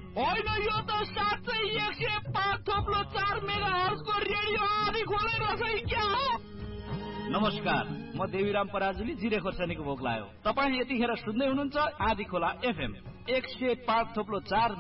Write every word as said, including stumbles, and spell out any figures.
होइन यो त साँच्चै एक सय पाँच थोप्लो चार मेगा हर्जको रेडियो आदि खोले रहेछ क्या हो? नमस्कार, म देवीराम पराजुली जिरे खोर्सानीको भोक लाग्यो। तपाईँ यतिखेर सुन्दै हुनुहुन्छ आदि खोला एफएम एक सय पाँच थोप्लो चार